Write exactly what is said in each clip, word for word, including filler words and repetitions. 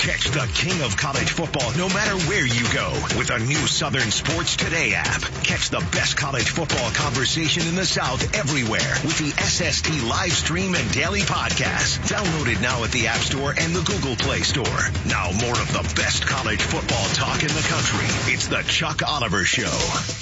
Catch the king of college football no matter where you go with a new Southern Sports Today app. Catch the best college football conversation in the South everywhere with the S S T live stream and daily podcast. Download it now at the App Store and the Google Play Store. Now more of the best college football talk in the country. It's the Chuck Oliver Show.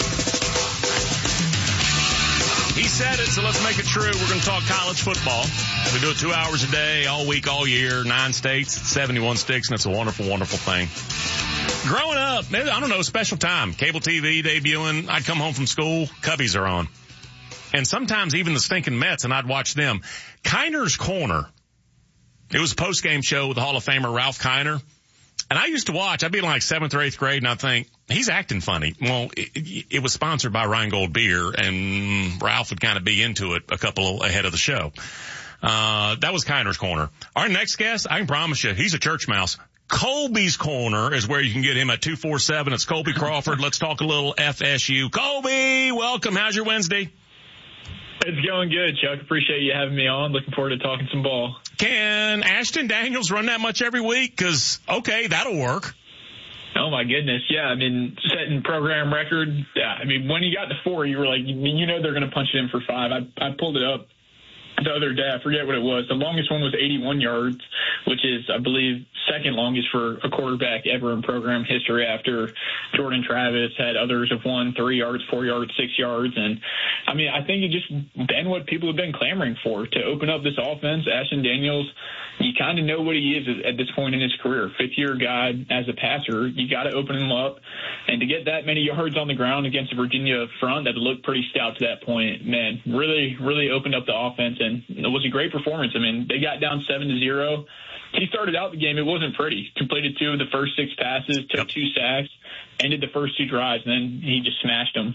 He said it, so let's make it true. We're going to talk college football. We do it two hours a day, all week, all year, nine states, seventy-one sticks, and it's a wonderful, wonderful thing. Growing up, maybe, I don't know, special time. Cable T V debuting. I'd come home from school, Cubbies are on. And sometimes even the stinking Mets, and I'd watch them. Kiner's Corner. It was a post-game show with the Hall of Famer Ralph Kiner. And I used to watch, I'd be in like seventh or eighth grade, and I'd think, he's acting funny. Well, it, it was sponsored by Rheingold Beer, and Ralph would kind of be into it a couple ahead of the show. Uh, that was Kiner's Corner. Our next guest, I can promise you, he's a church mouse. Colby's Corner is where you can get him at two four seven. It's Colby Crawford. Let's talk a little F S U. Colby, welcome. How's your Wednesday? It's going good, Chuck. Appreciate you having me on. Looking forward to talking some ball. Can Ashton Daniels run that much every week? Because, okay, that'll work. Oh, my goodness. Yeah, I mean, setting program record. Yeah, I mean, when you got to four, you were like, you know they're going to punch it in for five. I, I pulled it up the other day. I forget what it was. The longest one was eighty-one yards, which is, I believe, second longest for a quarterback ever in program history after Jordan Travis had others have won three yards, four yards, six yards. And, I mean, I think it just been what people have been clamoring for, to open up this offense. Ashton Daniels, you kind of know what he is at this point in his career. Fifth-year guy as a passer. You got to open him up. And to get that many yards on the ground against a Virginia front that looked pretty stout to that point, man, really, really opened up the offense. And it was a great performance. I mean, they got down seven to zero. He started out the game. It wasn't pretty. Completed two of the first six passes, took two sacks, ended the first two drives, and then he just smashed them.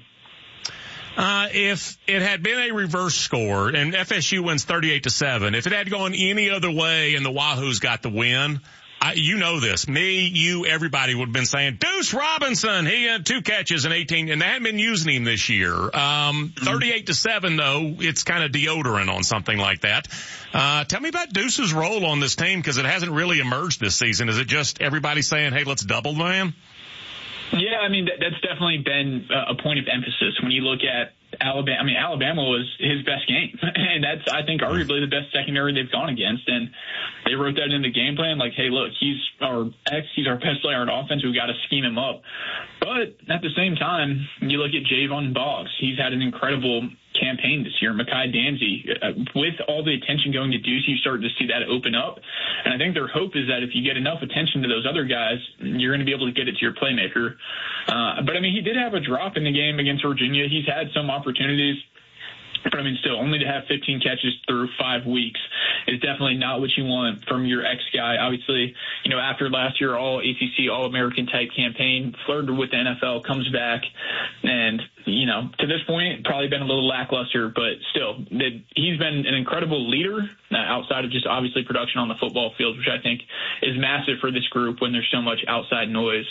Uh, if it had been a reverse score and F S U wins thirty-eight to seven, if it had gone any other way and the Wahoos got the win, I, you know this, me, you, everybody would have been saying, Deuce Robinson, he had two catches and eighteen, and they hadn't been using him this year. Um, thirty-eight to seven though, it's kind of deodorant on something like that. Uh, tell me about Deuce's role on this team, because it hasn't really emerged this season. Is it just everybody saying, hey, let's double the man? Yeah, I mean, that, that's definitely been a point of emphasis when you look at Alabama. I mean, Alabama was his best game, and that's, I think, arguably the best secondary they've gone against. And they wrote that in the game plan, like, hey, look, he's our X, he's our best player on offense. We've got to scheme him up. But at the same time, you look at Javon Boggs. He's had an incredible campaign this year. Mekhi Danzy, uh, with all the attention going to Deuce, you start to see that open up. And I think their hope is that if you get enough attention to those other guys, you're going to be able to get it to your playmaker. Uh, but, I mean, he did have a drop in the game against Virginia. He's had some opportunities. But, I mean, still, only to have fifteen catches through five weeks is definitely not what you want from your ex-guy. Obviously, you know, after last year, all A C C, All-American type campaign, flirted with the N F L, comes back, and, you know, to this point, probably been a little lackluster, but still, he's been an incredible leader uh, outside of just obviously production on the football field, which I think is massive for this group when there's so much outside noise.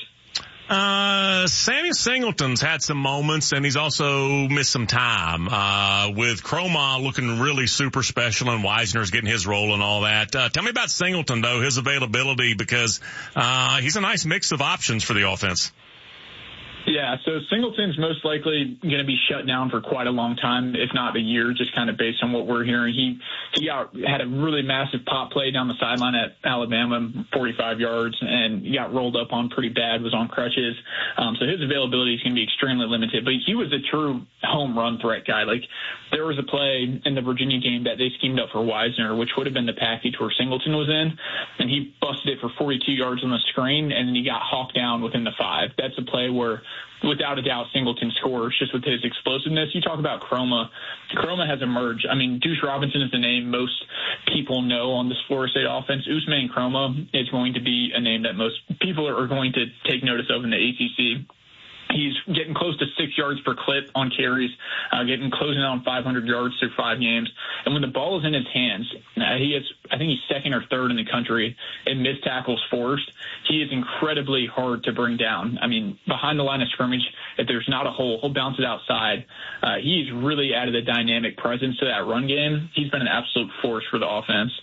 Uh, Sammy Singleton's had some moments, and he's also missed some time, uh, with Croma looking really super special and Wisner's getting his role and all that. Uh, tell me about Singleton, though, his availability, because, uh, he's a nice mix of options for the offense. Yeah, so Singleton's most likely going to be shut down for quite a long time, if not a year, just kind of based on what we're hearing. He he got, had a really massive pop play down the sideline at Alabama, forty-five yards, and he got rolled up on pretty bad, was on crutches. Um, so his availability is going to be extremely limited. But he was a true home run threat guy. Like, there was a play in the Virginia game that they schemed up for Wisner, which would have been the package where Singleton was in, and he busted it for forty-two yards on the screen, and then he got hawked down within the five. That's a play where, without a doubt, Singleton scores just with his explosiveness. You talk about Croma. Croma has emerged. I mean, Deuce Robinson is the name most people know on this Florida State offense. Ousmane Croma is going to be a name that most people are going to take notice of in the A C C. He's getting close to six yards per clip on carries, uh, getting closing on five hundred yards through five games. And when the ball is in his hands, uh, he is, I think he's second or third in the country in missed tackles forced. He is incredibly hard to bring down. I mean, behind the line of scrimmage, if there's not a hole, he'll bounce it outside. Uh, he's really added a dynamic presence to that run game. He's been an absolute force for the offense.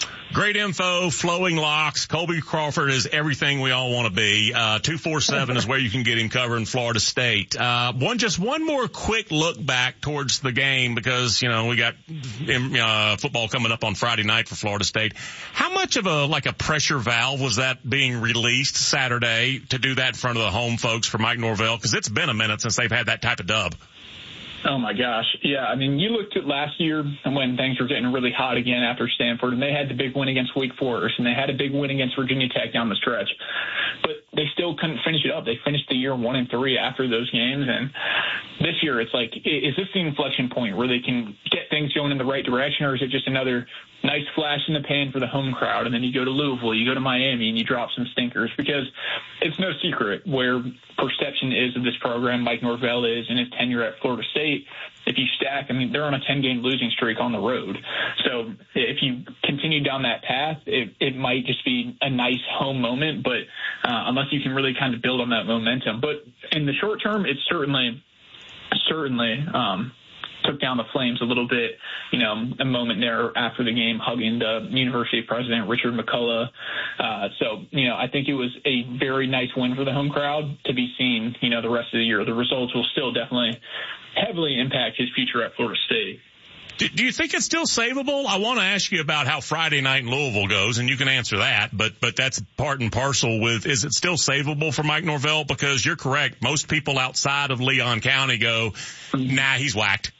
Great info, flowing locks. Colby Crawford is everything we all want to be. Uh, two forty-seven is where you can get him covering Florida State. Uh, one, just one more quick look back towards the game because, you know, we got, uh, football coming up on Friday night for Florida State. How much of a, like a pressure valve was that being released Saturday to do that in front of the home folks for Mike Norvell? Cause it's been a minute since they've had that type of dub. Oh, my gosh. Yeah, I mean, you looked at last year when things were getting really hot again after Stanford, and they had the big win against Wake Forest, and they had a big win against Virginia Tech down the stretch. But they still couldn't finish it up. They finished the year one and three after those games. And this year, it's like, is this the inflection point where they can get things going in the right direction, or is it just another nice flash in the pan for the home crowd? And then you go to Louisville, you go to Miami, and you drop some stinkers, because it's no secret where perception is of this program, Mike Norvell is, in his tenure at Florida State. If you stack, I mean, they're on a ten-game losing streak on the road. So if you continue down that path, it, it might just be a nice home moment, but uh, unless you can really kind of build on that momentum. But in the short term, it's certainly, certainly um, took down the Flames a little bit, you know, a moment there after the game, hugging the University president, Richard McCullough. Uh, so, you know, I think it was a very nice win for the home crowd to be seen, you know, the rest of the year. The results will still definitely heavily impact his future at Florida State. Do, do you think it's still savable? I want to ask you about how Friday night in Louisville goes, and you can answer that, but but that's part and parcel with, is it still savable for Mike Norvell? Because you're correct. Most people outside of Leon County go, nah, he's whacked.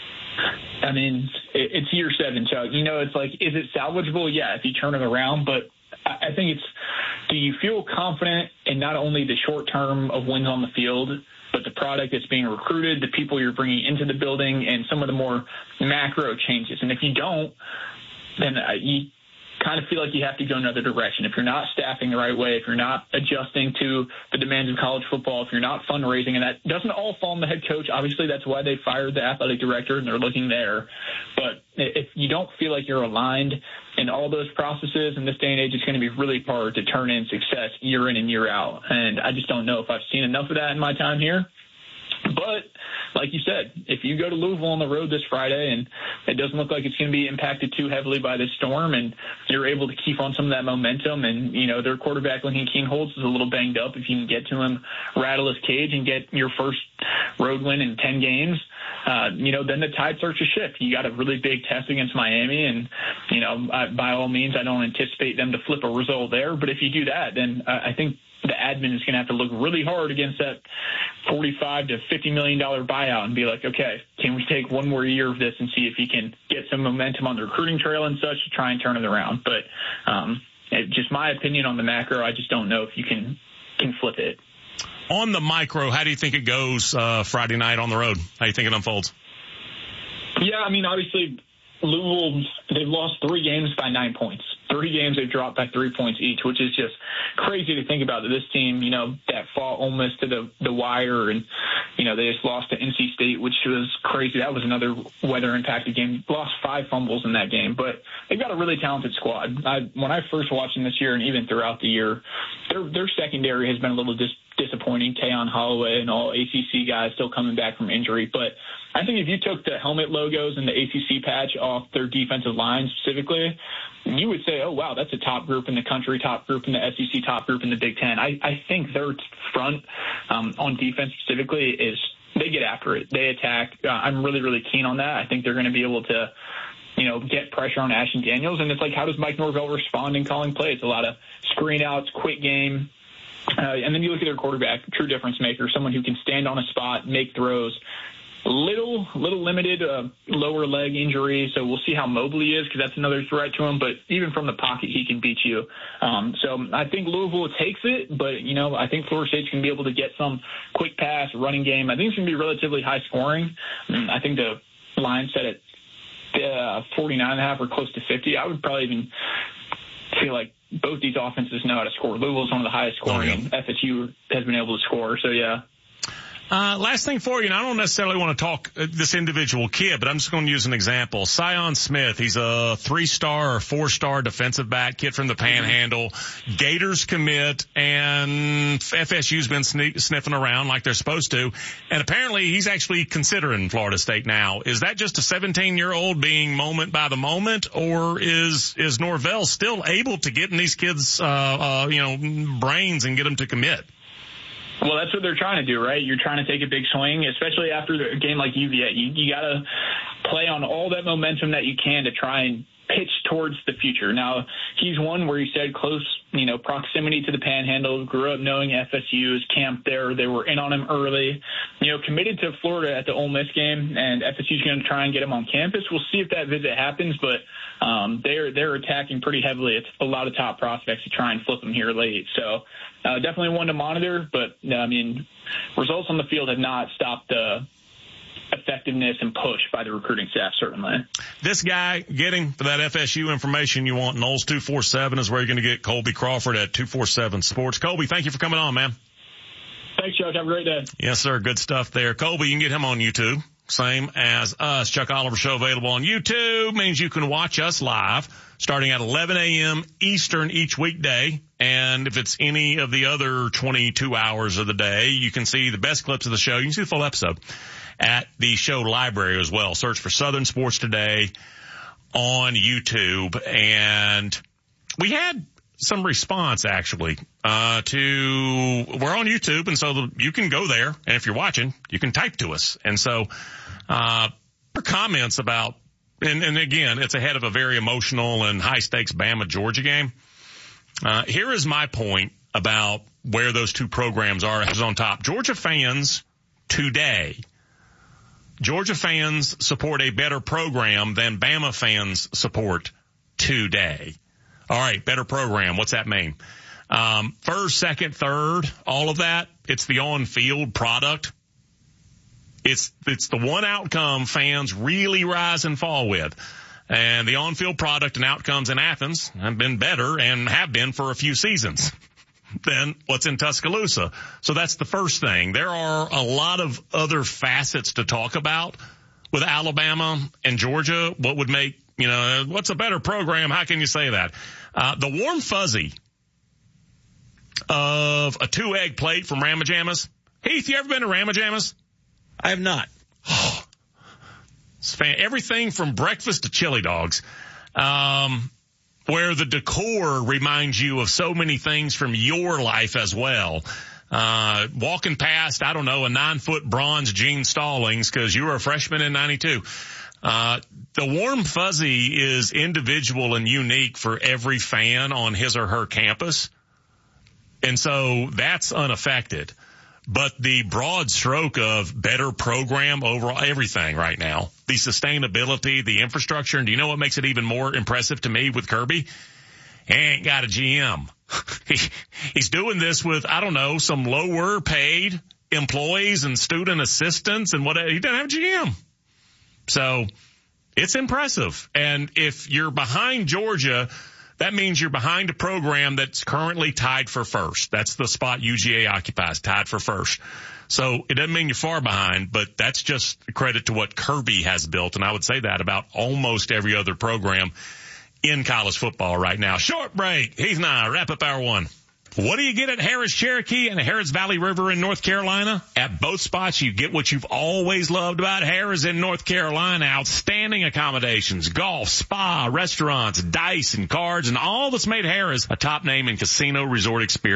I mean, it's year seven, Chuck. You know, it's like, is it salvageable? Yeah, if you turn it around. But I think it's, do you feel confident in not only the short term of wins on the field, but the product that's being recruited, the people you're bringing into the building, and some of the more macro changes? And if you don't, then you kind of feel like you have to go another direction. If you're not staffing the right way, if you're not adjusting to the demands of college football, if you're not fundraising, and that doesn't all fall on the head coach. Obviously, that's why they fired the athletic director, and they're looking there. But if you don't feel like you're aligned in all those processes in this day and age, it's going to be really hard to turn in success year in and year out. And I just don't know if I've seen enough of that in my time here. But like you said, if you go to Louisville on the road this Friday and it doesn't look like it's going to be impacted too heavily by this storm, and you're able to keep on some of that momentum, and, you know, their quarterback, Lincoln Kienholz, is a little banged up. If you can get to him, rattle his cage, and get your first road win in ten games, uh, you know, then the tide starts to shift. You got a really big test against Miami, and, you know, I, by all means, I don't anticipate them to flip a result there. But if you do that, then I, I think the admin is going to have to look really hard against that forty-five to fifty million dollars buyout and be like, okay, can we take one more year of this and see if you can get some momentum on the recruiting trail and such to try and turn it around? But um, it, just my opinion on the macro, I just don't know if you can can flip it. On the micro, how do you think it goes uh, Friday night on the road? How do you think it unfolds? Yeah, I mean, obviously, Louisville, they've lost three games by nine points. Three games they've dropped by three points each, which is just crazy to think about. That this team, you know, that fought almost to the the wire, and, you know, they just lost to N C State, which was crazy. That was another weather-impacted game. Lost five fumbles in that game, but they've got a really talented squad. I, when I first watched them this year, and even throughout the year, their their secondary has been a little dis- disappointing. Tayon Holloway and all A C C guys still coming back from injury, but I think if you took the helmet logos and the A C C patch off their defensive line specifically, you would say, oh, wow, that's a top group in the country, top group in the S E C, top group in the Big Ten. I, I think their front um, on defense specifically is they get after it. They attack. Uh, I'm really, really keen on that. I think they're going to be able to, you know, get pressure on Ashton Daniels. And it's like, how does Mike Norvell respond in calling plays? A lot of screen outs, quick game. Uh, and then you look at their quarterback, true difference maker, someone who can stand on a spot, make throws. Little, little limited uh, lower leg injury, so we'll see how mobile he is, because that's another threat to him. But even from the pocket, he can beat you. Um, so I think Louisville takes it, but, you know, I think Florida State's going to be able to get some quick pass, running game. I think it's going to be relatively high scoring. I think the line set at uh, forty-nine and a half or close to fifty. I would probably even feel like both these offenses know how to score. Louisville's one of the highest scoring, oh, yeah. and F S U has been able to score. So, yeah. Uh, last thing for you, and I don't necessarily want to talk uh, this individual kid, but I'm just going to use an example. Sion Smith, he's a three-star or four-star defensive back, kid from the Panhandle. Mm-hmm. Gators commit, and F S U's been sne- sniffing around like they're supposed to, and apparently he's actually considering Florida State now. Is that just a seventeen-year-old being moment by the moment, or is is Norvell still able to get in these kids' uh, uh, you know brains and get them to commit? Well, that's what they're trying to do, right? You're trying to take a big swing, especially after a game like U V A. You, you got to play on all that momentum that you can to try and pitch towards the future. Now, he's one where he said close, you know, proximity to the Panhandle, grew up knowing F S U, is camped there. They were in on him early, you know, committed to Florida at the Ole Miss game, and F S U's going to try and get him on campus. We'll see if that visit happens, but um, they're they're attacking pretty heavily. It's a lot of top prospects to try and flip him here late. So uh, definitely one to monitor, but, I mean, results on the field have not stopped the effectiveness and push by the recruiting staff, certainly. This guy, get him for that F S U information you want. Knowles two forty-seven is where you're going to get Colby Crawford at two forty-seven Sports. Colby, thank you for coming on, man. Thanks, Chuck. Have a great day. Yes, sir. Good stuff there. Colby, you can get him on YouTube. Same as us. Chuck Oliver Show available on YouTube means you can watch us live starting at eleven a.m. Eastern each weekday. And if it's any of the other twenty-two hours of the day, you can see the best clips of the show. You can see the full episode at the show library as well. Search for Southern Sports Today on YouTube. And we had some response actually, uh, to, we're on YouTube. And so the, you can go there. And if you're watching, you can type to us. And so, uh, comments about, and, and again, it's ahead of a very emotional and high stakes Bama Georgia game. Uh, here is my point about where those two programs are as on top. Georgia fans today, Georgia fans support a better program than Bama fans support today. All right, better program. What's that mean? Um, first, second, third, all of that, it's the on-field product. It's, it's the one outcome fans really rise and fall with. And the on-field product and outcomes in Athens have been better and have been for a few seasons than what's in Tuscaloosa. So that's the first thing. There are a lot of other facets to talk about with Alabama and Georgia. What would make, you know, what's a better program? How can you say that? Uh, the warm fuzzy of a two-egg plate from Ramajamas. Heath, you ever been to Ramajamas? I have not. It's fan- everything from breakfast to chili dogs. Um, where the decor reminds you of so many things from your life as well. Uh, walking past, I don't know, a nine-foot bronze Gene Stallings because you were a freshman in ninety-two. Uh, the warm fuzzy is individual and unique for every fan on his or her campus. And so that's unaffected. But the broad stroke of better program overall, everything right now, the sustainability, the infrastructure, and do you know what makes it even more impressive to me with Kirby? He ain't got a G M. he, he's doing this with, I don't know, some lower paid employees and student assistants and whatever. He doesn't have a G M. So it's impressive. And if you're behind Georgia, that means you're behind a program that's currently tied for first. That's the spot U G A occupies, tied for first. So it doesn't mean you're far behind, but that's just credit to what Kirby has built. And I would say that about almost every other program in college football right now. Short break. Heath and I wrap up hour one. What do you get at Harris Cherokee and the Harris Valley River in North Carolina? At both spots, you get what you've always loved about Harris in North Carolina. Outstanding accommodations, golf, spa, restaurants, dice, and cards, and all that's made Harris a top name in casino resort experience.